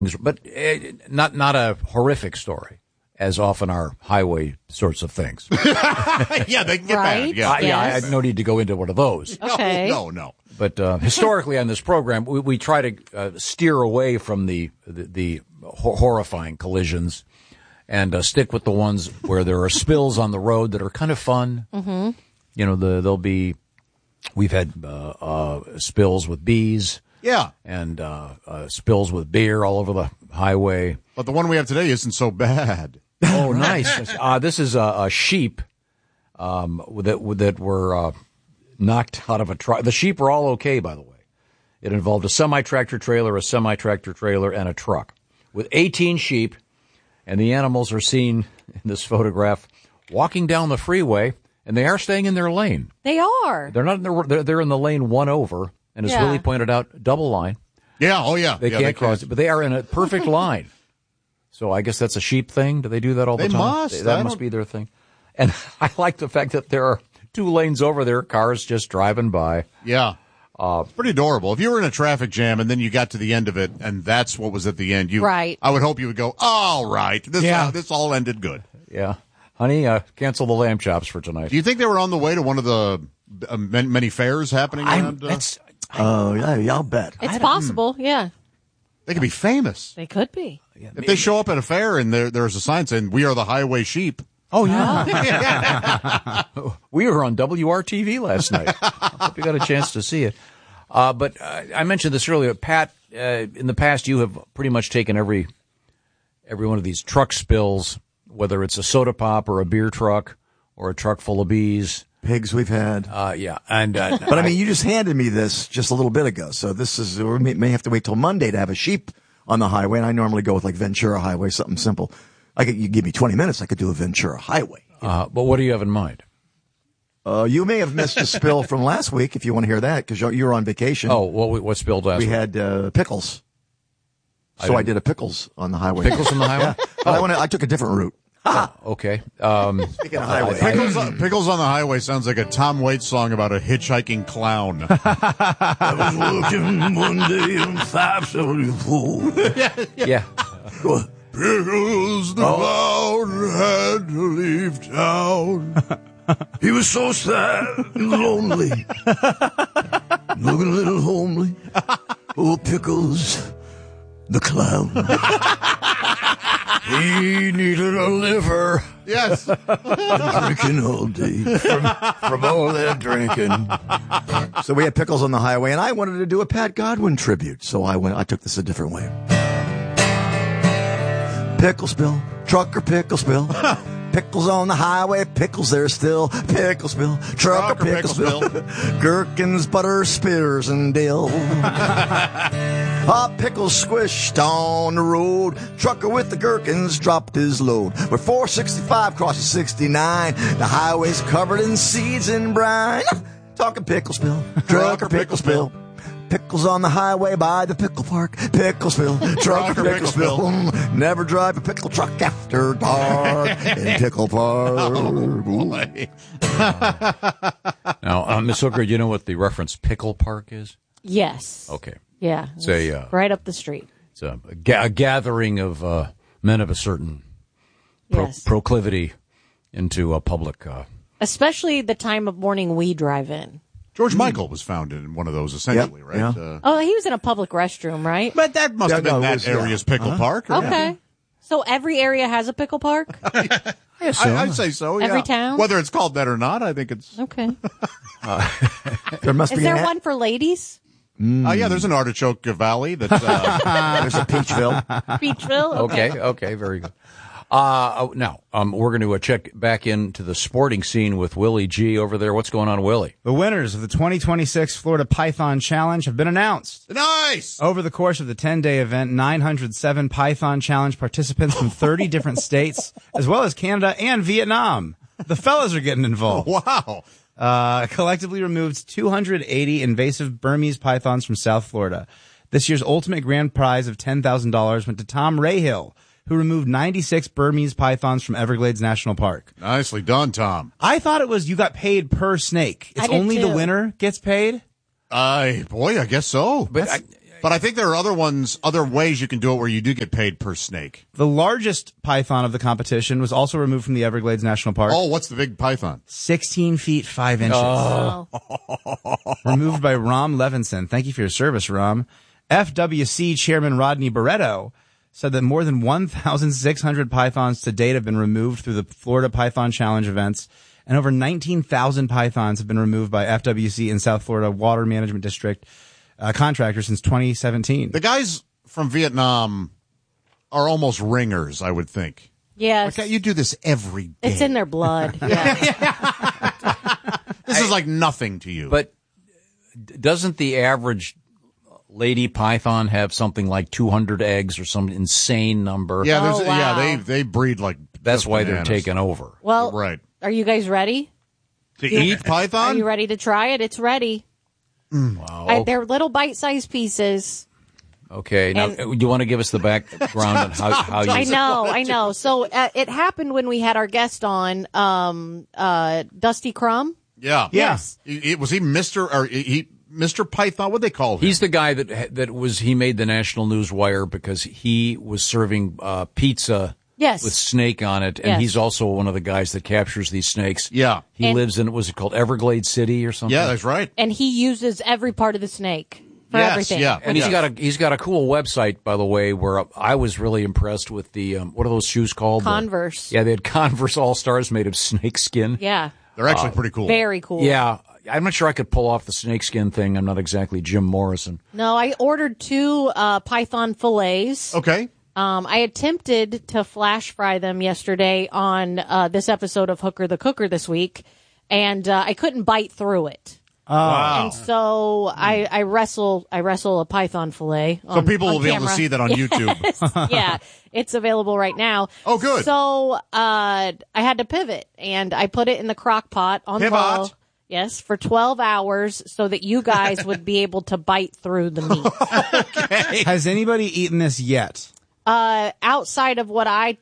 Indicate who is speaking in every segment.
Speaker 1: but not a horrific story, as often are highway sorts of things.
Speaker 2: Yeah, they can get
Speaker 3: Right?
Speaker 2: bad. Yeah.
Speaker 1: Yeah, I had no need to go into one of those.
Speaker 3: Okay.
Speaker 2: No.
Speaker 1: But historically on this program, we try to steer away from the horrifying collisions and stick with the ones where there are spills on the road that are kind of fun. Mm-hmm. You know, we've had spills with bees.
Speaker 2: Yeah.
Speaker 1: And spills with beer all over the highway.
Speaker 2: But the one we have today isn't so bad.
Speaker 1: Oh, nice. This is a sheep that were knocked out of a truck. The sheep were all okay, by the way. It involved a semi-tractor trailer, and a truck with 18 sheep. And the animals are seen in this photograph walking down the freeway, and they are staying in their lane.
Speaker 3: They are.
Speaker 1: They're not. They're in the lane one over, and as Willie pointed out, double line.
Speaker 2: Yeah. Oh, yeah.
Speaker 1: They can't cross it, but they are in a perfect line. So I guess that's a sheep thing. Do they do that all the time?
Speaker 2: Must.
Speaker 1: That must be their thing. And I like the fact that there are 2 lanes over there, cars just driving by.
Speaker 2: Yeah. It's pretty adorable. If you were in a traffic jam and then you got to the end of it and that's what was at the end,
Speaker 3: right.
Speaker 2: I would hope you would go, all right, this all ended good.
Speaker 1: Yeah. Honey, cancel the lamb chops for tonight.
Speaker 2: Do you think they were on the way to one of the many fairs happening around?
Speaker 4: Yeah, I'll bet.
Speaker 3: It's possible, yeah.
Speaker 2: They could be famous.
Speaker 3: They could be.
Speaker 2: If they show up at a fair and there's a sign saying, "We are the highway sheep."
Speaker 1: Oh, yeah. We were on WRTV last night. Hope you got a chance to see it. But I mentioned this earlier. Pat, in the past, you have pretty much taken every one of these truck spills, whether it's a soda pop or a beer truck or a truck full of bees.
Speaker 4: Pigs we've had.
Speaker 1: Yeah. And,
Speaker 4: but I mean, you just handed me this just a little bit ago. So we may have to wait till Monday to have a sheep on the highway. And I normally go with like Ventura Highway, something simple. You give me 20 minutes, I could do a Ventura Highway.
Speaker 1: But what do you have in mind?
Speaker 4: You may have missed a spill from last week if you want to hear that because you were on vacation.
Speaker 1: Oh, what spilled last week?
Speaker 4: We had pickles. So I did a pickles on the highway.
Speaker 1: Pickles on the highway?
Speaker 4: Yeah. But I took a different route.
Speaker 1: Oh, okay.
Speaker 4: Speaking of highway.
Speaker 2: Pickles on the Highway sounds like a Tom Waits song about a hitchhiking clown.
Speaker 4: I was working one day on 574.
Speaker 1: Yeah.
Speaker 2: Pickles the clown had to leave town.
Speaker 4: He was so sad and lonely. Looking a little homely. Oh, Pickles the clown. He needed a liver.
Speaker 2: Yes.
Speaker 4: Drinking all day from all that drinking. So we had Pickles on the highway, and I wanted to do a Pat Godwin tribute. So I took this a different way. Pickle spill, trucker pickle spill. Pickles on the highway, pickles there still. Pickle spill, trucker pickle spill. Gherkins, butter, spears, and dill. Pickles squished on the road. Trucker with the gherkins dropped his load. Where 465 crosses 69, the highway's covered in seeds and brine. Talking pickle spill, trucker pickle spill. Pickles on the highway by the pickle park. Picklesville, trucker Picklesville. Never drive a pickle truck after dark in Pickle Park.
Speaker 2: Oh, boy.
Speaker 1: Now, Miss Hooker, do you know what the reference Pickle Park is?
Speaker 3: Yes.
Speaker 1: Okay.
Speaker 3: Yeah.
Speaker 1: It's
Speaker 3: right up the street.
Speaker 1: It's a gathering of men of a certain proclivity into a public.
Speaker 3: Especially the time of morning we drive in.
Speaker 2: George Michael was found in one of those, essentially, right?
Speaker 3: Yeah. He was in a public restroom, right?
Speaker 2: But that must have been that area's pickle park. Or?
Speaker 3: Okay. So every area has a pickle park?
Speaker 2: I'd say so, yeah.
Speaker 3: Every town?
Speaker 2: Whether it's called that or not, I think it's...
Speaker 3: Okay.
Speaker 4: Is
Speaker 3: there one for ladies?
Speaker 2: Yeah, there's an Artichoke Valley. There's
Speaker 4: a Peachville.
Speaker 3: Peachville?
Speaker 1: Okay, very good. Now, we're going to check back into the sporting scene with Willie G over there. What's going on, Willie?
Speaker 5: The winners of the 2026 Florida Python Challenge have been announced.
Speaker 2: Nice!
Speaker 5: Over the course of the 10-day event, 907 Python Challenge participants from 30 different states, as well as Canada and Vietnam. The fellas are getting involved.
Speaker 2: Wow.
Speaker 5: Collectively removed 280 invasive Burmese pythons from South Florida. This year's ultimate grand prize of $10,000 went to Tom Rahill, who removed 96 Burmese pythons from Everglades National Park.
Speaker 2: Nicely done, Tom.
Speaker 5: I thought it was you got paid per snake. It's only the winner gets paid?
Speaker 2: I guess so.
Speaker 1: But
Speaker 2: But I think there are other ways you can do it where you do get paid per snake.
Speaker 5: The largest python of the competition was also removed from the Everglades National Park.
Speaker 2: Oh, what's the big python?
Speaker 5: 16 feet 5 inches.
Speaker 3: Oh.
Speaker 5: Removed by Rom Levinson. Thank you for your service, Rom. FWC Chairman Rodney Barreto said that more than 1,600 pythons to date have been removed through the Florida Python Challenge events, and over 19,000 pythons have been removed by FWC in South Florida Water Management District contractors since 2017.
Speaker 2: The guys from Vietnam are almost ringers, I would think.
Speaker 3: Yes.
Speaker 2: Like, you do this every day.
Speaker 3: It's in their blood. Yeah.
Speaker 2: This is like nothing to you.
Speaker 1: But doesn't the average lady python have something like 200 eggs or some insane number?
Speaker 2: yeah,
Speaker 3: Oh, wow.
Speaker 2: they breed like
Speaker 1: That's
Speaker 2: just
Speaker 1: why
Speaker 2: bananas.
Speaker 1: they're taking over.
Speaker 3: Well,
Speaker 2: Right.
Speaker 3: are you guys ready?
Speaker 2: To eat
Speaker 3: Are
Speaker 2: python?
Speaker 3: you ready to try it? It's ready.
Speaker 1: Wow.
Speaker 3: They're little bite-sized pieces.
Speaker 1: Okay. Now, do you want to give us the background on how you...
Speaker 3: I know. So it happened when we had our guest on, Dusty Crumb.
Speaker 2: Yeah.
Speaker 3: Yes.
Speaker 2: Was he Mr. Python? What'd they call him?
Speaker 1: He's the guy he made the national news wire because he was serving pizza
Speaker 3: Yes.
Speaker 1: with snake on it, and
Speaker 3: Yes.
Speaker 1: he's also one of the guys that captures these snakes.
Speaker 2: Yeah.
Speaker 1: He lives in, was it called Everglades City or something?
Speaker 2: Yeah, that's right.
Speaker 3: And he uses every part of the snake for
Speaker 2: Yes,
Speaker 3: everything.
Speaker 2: yeah.
Speaker 1: And he's got a cool website, by the way, where I was really impressed with the what are those shoes called?
Speaker 3: Converse.
Speaker 1: Yeah, they had Converse All Stars made of snake skin.
Speaker 3: Yeah.
Speaker 2: They're actually pretty cool.
Speaker 3: Very cool.
Speaker 1: Yeah, I'm not sure I could pull off the snakeskin thing. I'm not exactly Jim Morrison.
Speaker 3: No, I ordered 2 python fillets.
Speaker 2: Okay.
Speaker 3: I attempted to flash fry them yesterday on this episode of Hooker the Cooker this week, and I couldn't bite through it.
Speaker 2: Wow.
Speaker 3: And so I wrestle a python fillet.
Speaker 2: So people will be able to
Speaker 3: camera.
Speaker 2: see that on YouTube.
Speaker 3: Yeah, it's available right now.
Speaker 2: Oh, good.
Speaker 3: So I had to pivot, and I put it in the crock pot on
Speaker 2: Pivot?
Speaker 3: low. Yes, for 12 hours so that you guys would be able to bite through the meat.
Speaker 5: Has anybody eaten this yet?
Speaker 3: Outside of what I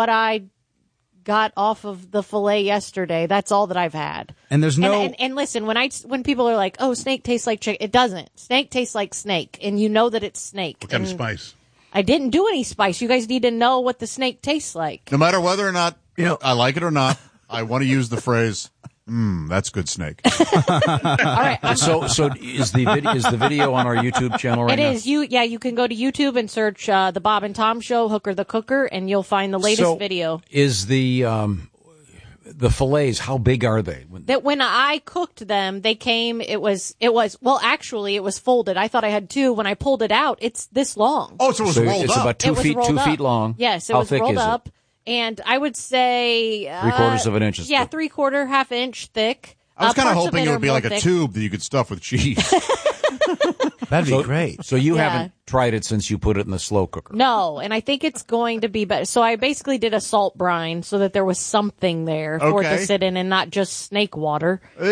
Speaker 3: got off of the fillet yesterday, that's all that I've had.
Speaker 5: And there's no...
Speaker 3: And listen, when people are like, "Oh, snake tastes like chicken," it doesn't. Snake tastes like snake, and you know that it's snake.
Speaker 6: What kind of spice?
Speaker 3: I didn't do any spice. You guys need to know what the snake tastes like.
Speaker 2: No matter whether or not
Speaker 4: know-
Speaker 2: I like it or not, I want to use the phrase, that's good snake.
Speaker 3: All right,
Speaker 1: So is the video on our YouTube channel right
Speaker 3: it
Speaker 1: now?
Speaker 3: is. You can go to YouTube and search the Bob and Tom Show, Hooker the Cooker, and you'll find the latest video.
Speaker 1: Is the fillets, how big are they?
Speaker 3: That when I cooked them, they came. It was actually it was folded. I thought I had 2. When I pulled it out, it's this long.
Speaker 2: Oh, so it was rolled
Speaker 1: it's
Speaker 2: up.
Speaker 1: about
Speaker 3: It was
Speaker 1: 2
Speaker 3: rolled up.
Speaker 1: feet long.
Speaker 3: Yes, it
Speaker 1: How
Speaker 3: was
Speaker 1: thick
Speaker 3: rolled
Speaker 1: is
Speaker 3: up, and I would say
Speaker 1: 3/4 of an inch is
Speaker 3: Yeah,
Speaker 1: thick.
Speaker 3: 3/4, half inch thick.
Speaker 2: I was kind of
Speaker 3: Parts
Speaker 2: hoping
Speaker 3: it
Speaker 2: it
Speaker 3: are
Speaker 2: would be
Speaker 3: more
Speaker 2: like a
Speaker 3: thick.
Speaker 2: tube that you could stuff with cheese.
Speaker 5: That'd be great.
Speaker 1: So you
Speaker 3: Yeah.
Speaker 1: haven't tried it since you put it in the slow cooker.
Speaker 3: No, and I think it's going to be better. So I basically did a salt brine so that there was something there for it
Speaker 2: Okay.
Speaker 3: to sit in and not just snake water. So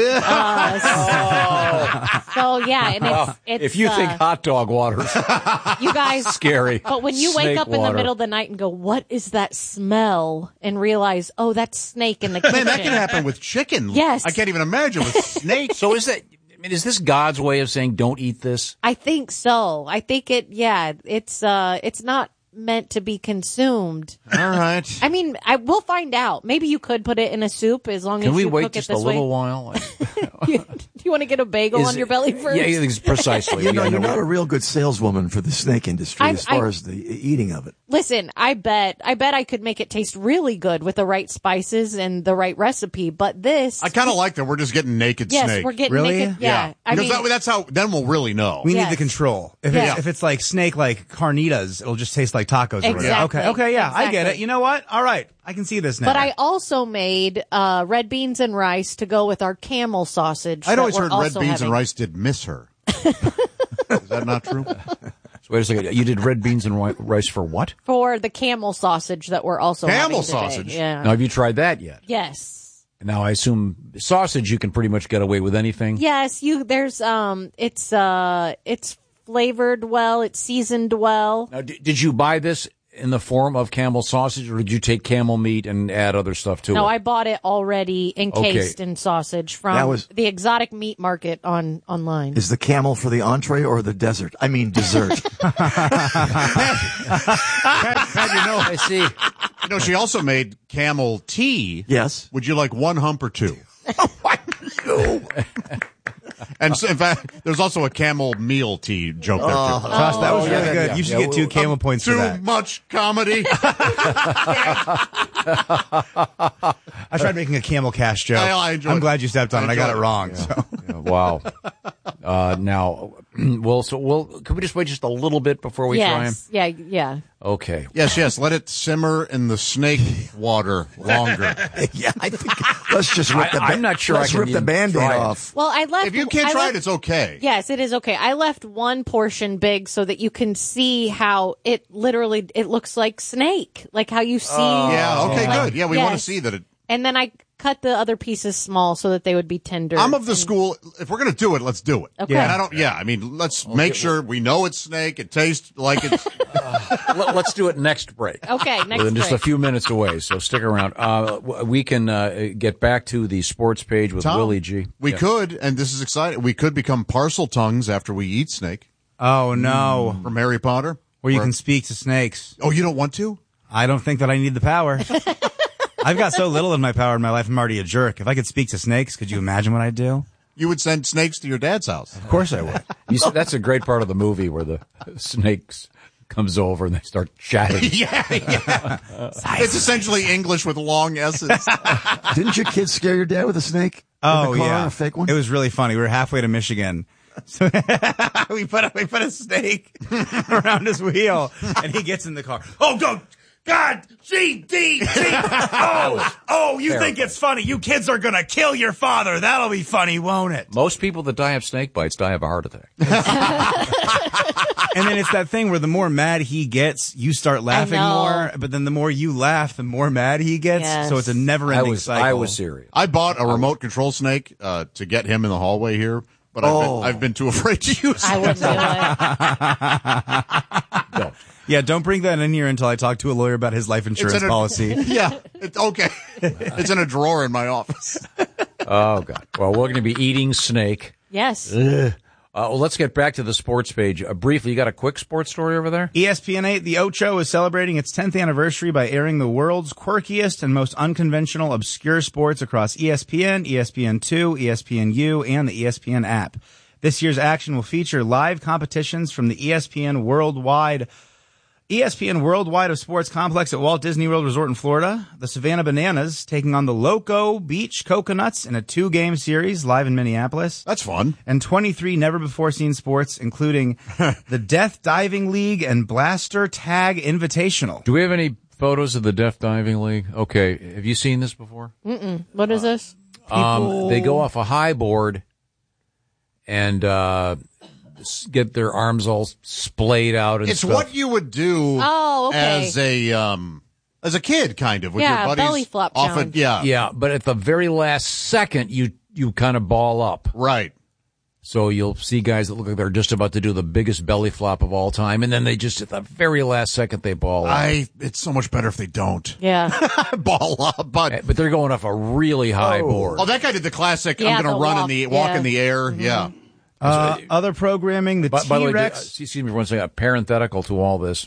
Speaker 3: yeah, and it's
Speaker 1: If you think hot dog water's
Speaker 3: you guys
Speaker 1: scary,
Speaker 3: But when you wake
Speaker 1: snake
Speaker 3: up in the
Speaker 1: water.
Speaker 3: middle of the night and go, "What is that smell?" and realize, "Oh, that's snake in the kitchen."
Speaker 2: Man, that can happen with chicken.
Speaker 3: Yes.
Speaker 2: I can't even imagine with snakes.
Speaker 1: So is this God's way of saying don't eat this?
Speaker 3: I think so. I think it's not meant to be consumed.
Speaker 2: All right.
Speaker 3: I mean, we'll find out. Maybe you could put it in a soup as long
Speaker 1: Can
Speaker 3: as
Speaker 1: we
Speaker 3: you
Speaker 1: wait
Speaker 3: cook
Speaker 1: just
Speaker 3: it
Speaker 1: a
Speaker 3: this
Speaker 1: little
Speaker 3: way.
Speaker 1: while?
Speaker 3: Do you want to get a bagel on your belly first?
Speaker 1: Yeah, precisely.
Speaker 4: You know,
Speaker 1: Yeah,
Speaker 4: you're
Speaker 1: no,
Speaker 4: not a real good saleswoman for the snake industry
Speaker 3: I'm-
Speaker 4: as far as the eating of it.
Speaker 3: Listen, I bet I could make it taste really good with the right spices and the right recipe. But this,
Speaker 2: I kind of like that we're just getting naked
Speaker 3: yes,
Speaker 2: snake.
Speaker 3: we're getting
Speaker 5: Really?
Speaker 3: naked. Yeah, I
Speaker 2: Because
Speaker 3: mean,
Speaker 2: that's how, then we'll really know.
Speaker 5: We need
Speaker 3: Yes.
Speaker 5: the control.
Speaker 3: Yes.
Speaker 5: If it's like snake, like carnitas, it'll just taste like tacos. or whatever.
Speaker 3: Exactly.
Speaker 5: Okay, yeah, I get
Speaker 3: Exactly.
Speaker 5: it. You know what? All right, I can see this now.
Speaker 3: but I also made red beans and rice to go with our camel sausage.
Speaker 2: I'd
Speaker 3: that
Speaker 2: always
Speaker 3: we're
Speaker 2: heard red
Speaker 3: also
Speaker 2: beans
Speaker 3: having.
Speaker 2: and rice did miss her. Is that not true?
Speaker 1: So wait a second. You did red beans and rice for what?
Speaker 3: For the camel sausage that we're also
Speaker 2: Camel
Speaker 3: having today.
Speaker 2: sausage?
Speaker 3: Yeah.
Speaker 1: Now, have you tried that yet?
Speaker 3: Yes.
Speaker 1: Now, I assume sausage you can pretty much get away with anything.
Speaker 3: Yes. It's flavored well. It's seasoned well.
Speaker 1: Now, did you buy this in the form of camel sausage, or did you take camel meat and add other stuff to it?
Speaker 3: No, I bought it already encased in sausage from the exotic meat market online.
Speaker 4: Is the camel for the entree or the dessert? I mean dessert.
Speaker 1: I see.
Speaker 2: You know, she also made camel tea.
Speaker 4: Yes.
Speaker 2: Would you like one hump or two?
Speaker 4: No.
Speaker 2: And so, in fact, there's also a camel meal tea joke there, too.
Speaker 5: Josh, that was really good.
Speaker 1: yeah.
Speaker 5: You should get 2 camel points for
Speaker 2: Too
Speaker 5: that.
Speaker 2: much comedy.
Speaker 5: I tried making a camel cash joke.
Speaker 2: I enjoyed
Speaker 5: I'm
Speaker 2: it.
Speaker 5: glad you stepped on it. I got it
Speaker 2: enjoyed it.
Speaker 5: wrong. So.
Speaker 1: Wow. Now, can we just wait just a little bit before we try him?
Speaker 3: Yes. Yeah.
Speaker 1: Okay.
Speaker 2: Yes. Let it simmer in the snake water longer.
Speaker 4: Yeah, I think let's just rip
Speaker 1: I'm not sure
Speaker 4: let's
Speaker 1: I can
Speaker 4: rip the
Speaker 1: even
Speaker 4: Band-Aid
Speaker 1: try it.
Speaker 4: off.
Speaker 3: Well, I left.
Speaker 2: If you can't try it, it's okay.
Speaker 3: Yes, it is okay. I left one portion big so that you can see how it looks like snake, like how you see.
Speaker 2: Yeah, okay, good. Yeah, we want to see that it.
Speaker 3: And then I cut the other pieces small so that they would be tender.
Speaker 2: I'm of the school, if we're going to do it, let's do it.
Speaker 3: Okay.
Speaker 2: And I mean, let's make sure we know it's snake, it tastes like it's.
Speaker 1: Let's do it next break.
Speaker 3: Okay, next
Speaker 1: Within just a
Speaker 3: break.
Speaker 1: few minutes away, so stick around. We can get back to the sports page with
Speaker 2: Tom,
Speaker 1: Willie G.
Speaker 2: We could, and this is exciting, we could become parcel tongues after we eat snake
Speaker 5: Oh, no.
Speaker 2: from Harry Potter.
Speaker 5: Where you can speak to snakes.
Speaker 2: Oh, you don't want to?
Speaker 5: I don't think that I need the power. I've got so little in my power in my life, I'm already a jerk. If I could speak to snakes, could you imagine what I'd do?
Speaker 2: You would send snakes to your dad's house.
Speaker 5: Of course I would.
Speaker 1: That's a great part of the movie where the snakes comes over and they start chatting.
Speaker 2: Yeah. It's essentially English with long S's.
Speaker 4: Didn't your kids scare your dad with a snake?
Speaker 5: Oh,
Speaker 4: in the car,
Speaker 5: yeah.
Speaker 4: a fake one?
Speaker 5: It was really funny. We were halfway to Michigan. So we put a snake around his wheel, and he gets in the car. Oh, go! God, G-D-G! Oh, you think it's funny? You kids are gonna kill your father. That'll be funny, won't it?
Speaker 1: Most people that die of snake bites die of a heart attack.
Speaker 5: And then it's that thing where the more mad he gets, you start laughing
Speaker 3: know.
Speaker 5: more. But then the more you laugh, the more mad he gets.
Speaker 3: Yes.
Speaker 5: So it's a never-ending cycle.
Speaker 1: I was serious.
Speaker 2: I bought a remote control snake to get him in the hallway here, but I've been too afraid to use
Speaker 3: I
Speaker 2: it.
Speaker 3: wouldn't do it.
Speaker 5: Yeah, don't bring that in here until I talk to a lawyer about his life insurance
Speaker 2: in a-
Speaker 5: policy.
Speaker 2: Yeah, okay. It's in a drawer in my office.
Speaker 1: Oh, God. Well, we're going to be eating snake.
Speaker 3: Yes.
Speaker 1: Well, let's get back to the sports page. Briefly, you got a quick sports story over there?
Speaker 5: ESPN 8, The Ocho, is celebrating its 10th anniversary by airing the world's quirkiest and most unconventional obscure sports across ESPN, ESPN2, ESPNU, and the ESPN app. This year's action will feature live competitions from the ESPN Worldwide of Sports complex at Walt Disney World Resort in Florida. The Savannah Bananas taking on the Loco Beach Coconuts in a 2-game series live in Minneapolis.
Speaker 2: That's fun.
Speaker 5: And 23 never-before-seen sports, including the Death Diving League and Blaster Tag Invitational.
Speaker 1: Do we have any photos of the Deaf Diving League? Okay. Have you seen this before?
Speaker 3: What is this?
Speaker 1: They go off a high board and get their arms all splayed out and
Speaker 2: It's
Speaker 1: stuff.
Speaker 2: what you would do
Speaker 3: Oh, okay.
Speaker 2: as a kid, kind of, with
Speaker 3: Yeah,
Speaker 2: your buddies.
Speaker 3: belly flop
Speaker 2: off
Speaker 3: challenge.
Speaker 1: Yeah, but at the very last second, you kind of ball up.
Speaker 2: Right.
Speaker 1: So you'll see guys that look like they're just about to do the biggest belly flop of all time, and then they just, at the very last second, they ball up.
Speaker 2: It's so much better if they don't
Speaker 3: Yeah.
Speaker 2: ball up, but
Speaker 1: But they're going off a really high board.
Speaker 2: that guy did the classic.
Speaker 3: Yeah,
Speaker 2: I'm going
Speaker 3: the
Speaker 2: to run
Speaker 3: walk,
Speaker 2: in the air. Yeah.
Speaker 5: Other programming, the
Speaker 1: By the way,
Speaker 5: T-Rex.
Speaker 1: excuse me for one second, parenthetical to all this.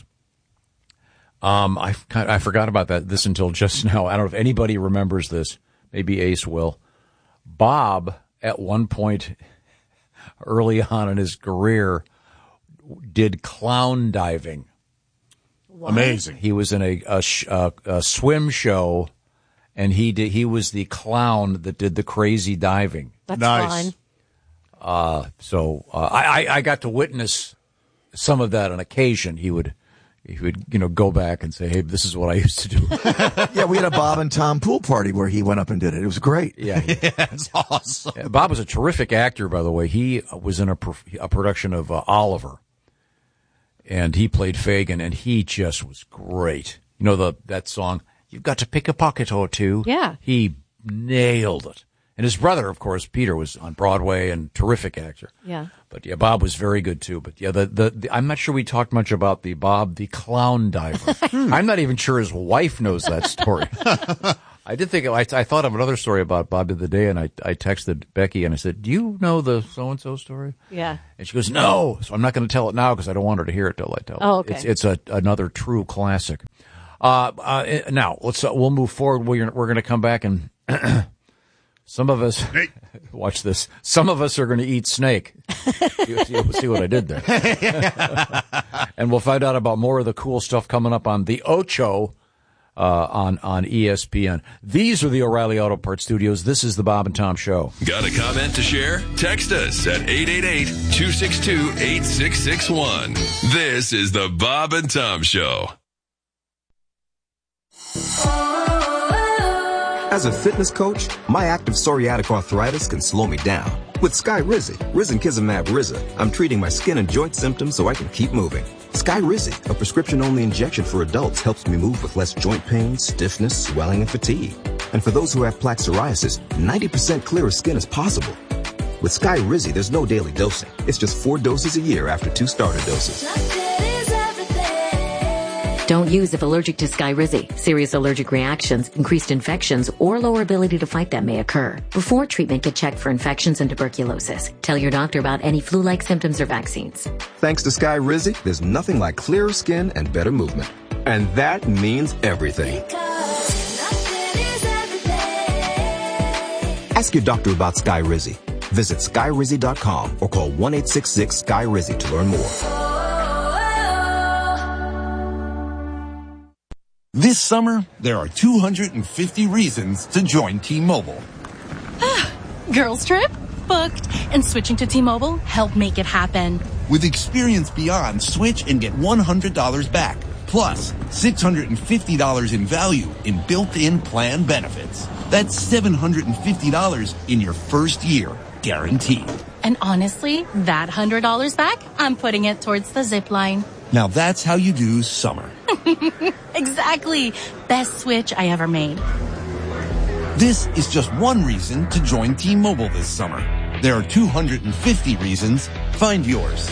Speaker 1: I forgot about this until just now. I don't know if anybody remembers this. Maybe Ace will. Bob, at one point early on in his career, did clown diving.
Speaker 2: Amazing.
Speaker 1: He was in a swim show, and he was the clown that did the crazy diving.
Speaker 3: That's
Speaker 2: Nice.
Speaker 3: fun.
Speaker 1: So I got to witness some of that on occasion. He would go back and say, "Hey, this is what I used to do."
Speaker 4: Yeah, we had a Bob and Tom pool party where he went up and did it. It was great.
Speaker 1: Yeah,
Speaker 2: That's awesome.
Speaker 1: Bob was a terrific actor, by the way. He was in a production of Oliver, and he played Fagin, and he just was great. You know that song, "You've got to pick a pocket or two."
Speaker 3: Yeah.
Speaker 1: He nailed it. And his brother, of course, Peter, was on Broadway and terrific actor.
Speaker 3: Yeah.
Speaker 1: But yeah, Bob was very good too. But yeah, the I'm not sure we talked much about the Bob the Clown Diver. I'm not even sure his wife knows that story. I did think I thought of another story about Bob the other day, and I texted Becky and I said, "Do you know the so and so story?"
Speaker 3: Yeah.
Speaker 1: And she goes, "No." So I'm not going to tell it now because I don't want her to hear it till I tell it.
Speaker 3: Oh, okay.
Speaker 1: It's another true classic. Now we'll move forward. We're going to come back and some of us watch this. Some of us are going to eat snake. You'll see what I did there. And we'll find out about more of the cool stuff coming up on the Ocho. On ESPN. These are the O'Reilly Auto Parts Studios. This is the Bob and Tom Show.
Speaker 6: Got a comment to share? Text us at 888-262-8661. This is the Bob and Tom Show.
Speaker 7: As a fitness coach, my active psoriatic arthritis can slow me down. With Skyrizi, Risankizumab Riza, I'm treating my skin and joint symptoms so I can keep moving. Skyrizi, a prescription-only injection for adults, helps me move with less joint pain, stiffness, swelling, and fatigue. And for those who have plaque psoriasis, 90% clearer skin is possible. With Skyrizi, there's no daily dosing. It's just 4 doses a year after 2 starter doses.
Speaker 8: Don't use if allergic to Skyrizi. Serious allergic reactions, increased infections, or lower ability to fight them may occur. Before treatment, get checked for infections and tuberculosis. Tell your doctor about any flu-like symptoms or vaccines.
Speaker 7: Thanks to Skyrizi, there's nothing like clearer skin and better movement. And that means everything. Ask your doctor about Skyrizi. Visit Skyrizi.com or call 1-866-SKY-RIZI to learn more.
Speaker 9: This summer, there are 250 reasons to join T-Mobile.
Speaker 10: Girls trip? Booked. And switching to T-Mobile helped make it happen.
Speaker 9: With Experience Beyond, switch and get $100 back. Plus, $650 in value in built-in plan benefits. That's $750 in your first year, guaranteed.
Speaker 10: And honestly, that $100 back, I'm putting it towards the zip line.
Speaker 9: Now that's how you do summer.
Speaker 10: Exactly. Best switch I ever made.
Speaker 9: This is just one reason to join T-Mobile this summer. There are 250 reasons. Find yours.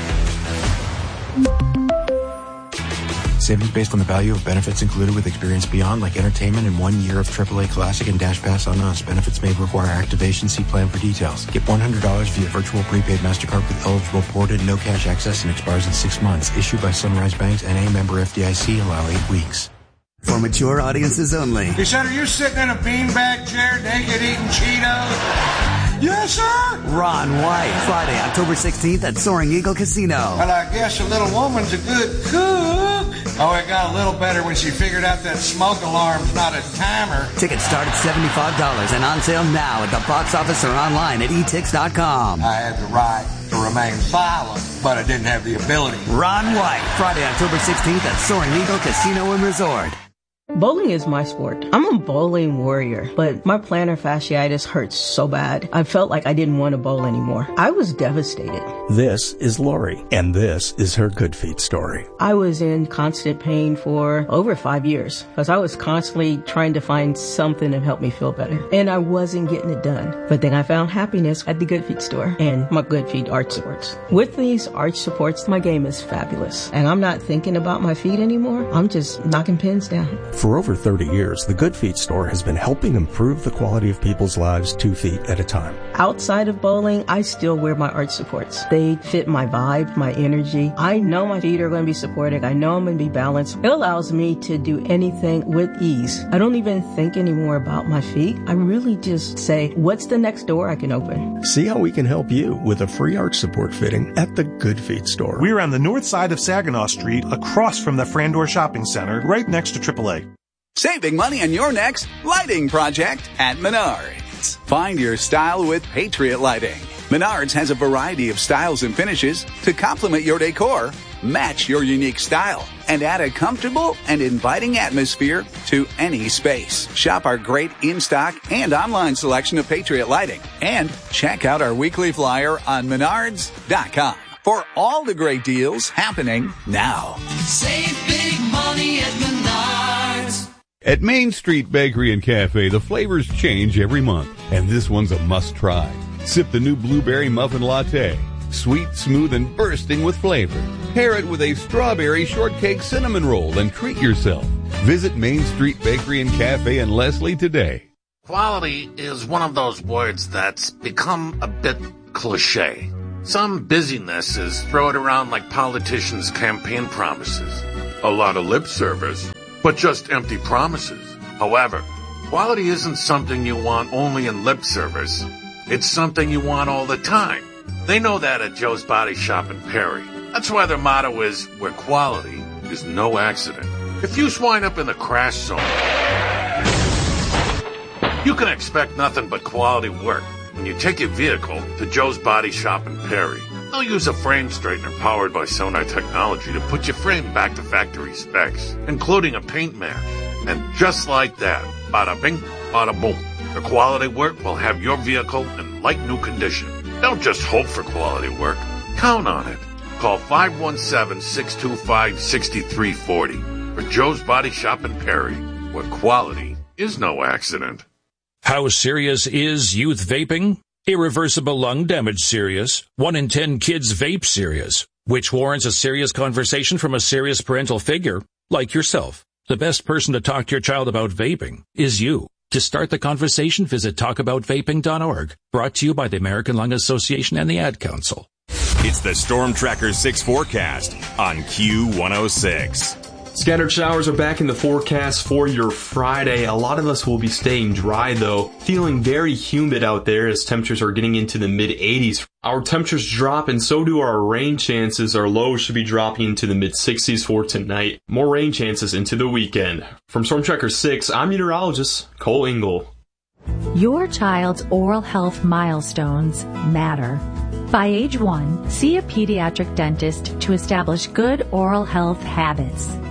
Speaker 11: Savings based on the value of benefits included with Experience Beyond, like entertainment and 1 year of AAA Classic and Dash Pass on us. Benefits may require activation. See plan for details. Get $100 via virtual prepaid MasterCard with eligible ported, no cash access, and expires in 6 months. Issued by Sunrise Banks, N.A. member FDIC. Allow 8 weeks.
Speaker 12: For mature audiences only.
Speaker 13: He said, are you sitting in a beanbag chair naked eating Cheetos? Yes, sir.
Speaker 12: Ron White, Friday, October 16th at Soaring Eagle Casino.
Speaker 13: Well, I guess a little woman's a good cook. Oh, it got a little better when she figured out that smoke alarm's not a timer.
Speaker 12: Tickets start at $75 and on sale now at the box office or online at etix.com.
Speaker 13: I had the right to remain silent, but I didn't have the ability.
Speaker 12: Ron White, Friday, October 16th at Soaring Eagle Casino and Resort.
Speaker 14: Bowling is my sport. I'm a bowling warrior, but my plantar fasciitis hurts so bad. I felt like I didn't want to bowl anymore. I was devastated.
Speaker 15: This is Lori, and this is her Good Feet story.
Speaker 14: I was in constant pain for over 5 years because I was constantly trying to find something to help me feel better, and I wasn't getting it done. But then I found happiness at the Good Feet store and my Good Feet arch supports. With these arch supports, my game is fabulous, and I'm not thinking about my feet anymore. I'm just knocking pins down.
Speaker 15: For over 30 years, the Good Feet store has been helping improve the quality of people's lives 2 feet at a time.
Speaker 14: Outside of bowling, I still wear my arch supports. They fit my vibe, my energy. I know my feet are going to be supported. I know I'm going to be balanced. It allows me to do anything with ease. I don't even think anymore about my feet. I really just say, what's the next door I can open?
Speaker 15: See how we can help you with a free arch support fitting at the Good Feet store.
Speaker 16: We're on the north side of Saginaw Street, across from the Frandor Shopping Center, right next to AAA.
Speaker 17: Saving money on your next lighting project at Menards. Find your style with Patriot Lighting. Menards has a variety of styles and finishes to complement your decor, match your unique style, and add a comfortable and inviting atmosphere to any space. Shop our great in-stock and online selection of Patriot Lighting. And check out our weekly flyer on Menards.com for all the great deals happening now.
Speaker 18: Save big money at Menards.
Speaker 19: At Main Street Bakery and Cafe, the flavors change every month. And this one's a must-try. Sip the new Blueberry Muffin Latte. Sweet, smooth, and bursting with flavor. Pair it with a Strawberry Shortcake Cinnamon Roll and treat yourself. Visit Main Street Bakery and Cafe in Leslie today.
Speaker 20: Quality is one of those words that's become a bit cliche. Some businesses throw it around like politicians' campaign promises. A lot of lip service, but just empty promises. However, quality isn't something you want only in lip service. It's something you want all the time. They know that at Joe's Body Shop in Perry. That's why their motto is, where quality is no accident. If you wind up in the crash zone, you can expect nothing but quality work when you take your vehicle to Joe's Body Shop in Perry. They'll use a frame straightener powered by Sonar technology to put your frame back to factory specs, including a paint match. And just like that, bada bing, bada boom, the quality work will have your vehicle in like new condition. Don't just hope for quality work. Count on it. Call 517-625-6340 for Joe's Body Shop in Perry, where quality is no accident.
Speaker 21: How serious is youth vaping? Irreversible lung damage serious. 1 in 10 kids vape serious, which warrants a serious conversation from a serious parental figure like yourself. The best person to talk to your child about vaping is you. To start the conversation, visit talkaboutvaping.org. Brought to you by the American Lung Association and the Ad Council.
Speaker 22: It's the Storm Tracker 6 forecast on Q106.
Speaker 23: Scattered showers are back in the forecast for your Friday. A lot of us will be staying dry though. Feeling very humid out there as temperatures are getting into the mid-80s. Our temperatures drop and so do our rain chances. Our lows should be dropping into the mid-60s for tonight. More rain chances into the weekend. From Storm Tracker 6, I'm meteorologist Cole Engel.
Speaker 24: Your child's oral health milestones matter. By age 1, see a pediatric dentist to establish good oral health habits.